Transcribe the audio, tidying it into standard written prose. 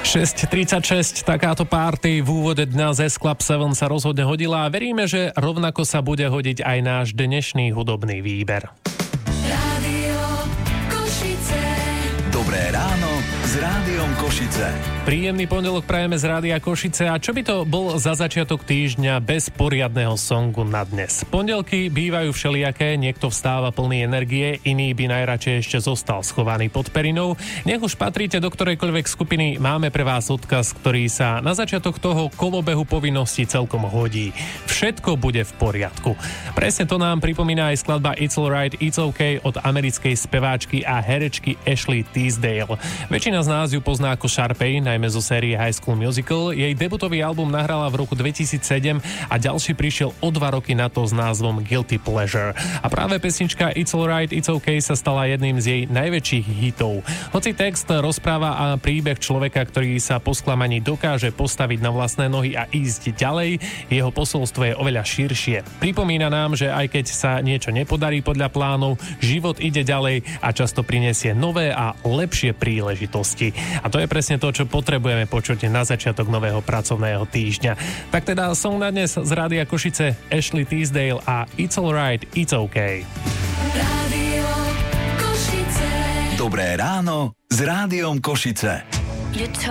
6:36, takáto party v úvode dňa z S-Club 7 sa rozhodne hodila a veríme, že rovnako sa bude hodiť aj náš dnešný hudobný výber. Rádio Košice. Dobré ráno s Rádiom Košice. Príjemný pondelok prajeme z Rádia Košice a čo by to bol za začiatok týždňa bez poriadneho songu na dnes? Pondelky bývajú všelijaké, niekto vstáva plný energie, iný by najradšej ešte zostal schovaný pod perinou. Nech už patríte do ktorejkoľvek skupiny, máme pre vás odkaz, ktorý sa na začiatok toho kolobehu povinností celkom hodí. Všetko bude v poriadku. Presne to nám pripomína aj skladba It's Alright, It's OK od americkej speváčky a herečky Ashley Tisdale. Väčšina z nás ju pozná ako Sharpay, najmä zo série High School Musical. Jej debutový album nahrala v roku 2007 a ďalší prišiel o 2 roky na to s názvom Guilty Pleasure. A práve pesnička It's Alright, It's OK sa stala jedným z jej najväčších hitov. Hoci text rozpráva a príbeh človeka, ktorý sa po sklamaní dokáže postaviť na vlastné nohy a ísť ďalej, jeho posolstvo je oveľa širšie. Pripomína nám, že aj keď sa niečo nepodarí podľa plánov, život ide ďalej a často prinesie nové a lepšie príležitosti. A to je presne to, čo potrebujeme počuť na začiatok nového pracovného týždňa. Tak teda som na dnes z Rádia Košice Ashley Tisdale a It's Alright, It's OK. Rádio Košice. Dobré ráno s Rádiom Košice.